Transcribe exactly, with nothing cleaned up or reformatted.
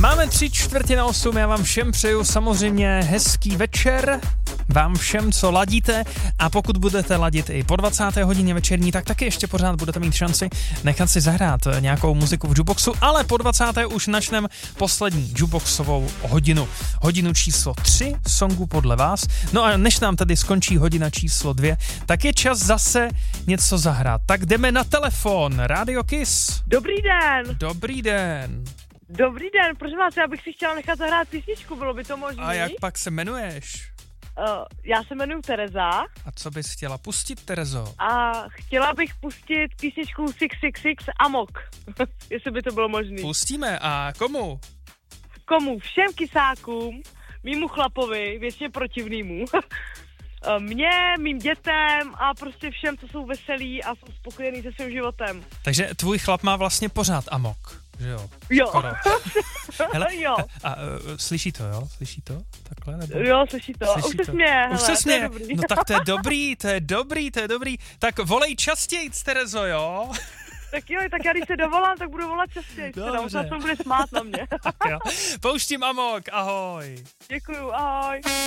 Máme tři čtvrtě na osm, já vám všem přeju samozřejmě hezký večer, vám všem, co ladíte, a pokud budete ladit i po dvacáté hodině večerní, tak taky ještě pořád budete mít šanci nechat si zahrát nějakou muziku v jukeboxu, ale po dvacáté už načneme poslední jukeboxovou hodinu. Hodinu číslo tři songu podle vás. No a než nám tady skončí hodina číslo dvě, tak je čas zase něco zahrát. Tak jdeme na telefon. Radio Kiss. Dobrý den. Dobrý den. Dobrý den, prosím vás, já bych si chtěla nechat zahrát písničku, bylo by to možné? A jak pak se jmenuješ? Uh, já se jmenuji Tereza. A co bys chtěla pustit, Terezo? A chtěla bych pustit písničku šest set šedesát šest Amok, jestli by to bylo možné. Pustíme, a komu? Komu? Všem kysákům, mýmu chlapovi, většině protivnýmu. Mně, mým dětem a prostě všem, co jsou veselí a jsou spokojení se svým životem. Takže tvůj chlap má vlastně pořád amok, že jo? Jo. Hele, jo. A, a uh, slyší to, jo? Slyší to? Takhle? Nebo? Jo, slyší to. Slyší Už se směje. Už hele, se směje. To je No tak to je dobrý, to je dobrý, to je dobrý. Tak volej častěji, Terezo, jo? Tak jo, tak já když se dovolám, tak budu volat častěji. Možná se bude smát na mě. Jo. Pouštím amok, ahoj. Děkuju, ahoj.